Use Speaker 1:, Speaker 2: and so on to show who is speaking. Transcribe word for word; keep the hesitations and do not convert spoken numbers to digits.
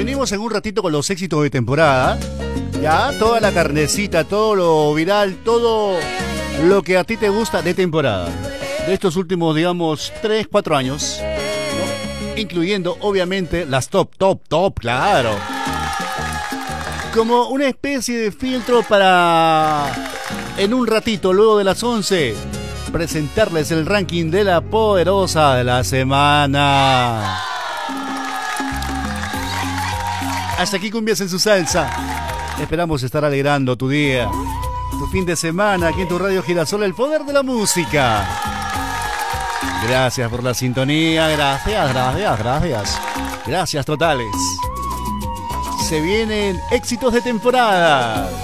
Speaker 1: Venimos en un ratito con los éxitos de temporada. Ya, toda la carnecita, todo lo viral, todo lo que a ti te gusta de temporada. De estos últimos, digamos, tres, cuatro años, ¿no? Incluyendo, obviamente, las top, top, top, claro. Como una especie de filtro para, en un ratito, luego de las once, presentarles el ranking de la poderosa de la semana. Hasta aquí Cumbias en su salsa. Esperamos estar alegrando tu día, tu fin de semana, aquí en tu Radio Girasol, el poder de la música. Gracias por la sintonía, gracias, gracias, gracias. Gracias totales. Se vienen éxitos de temporada.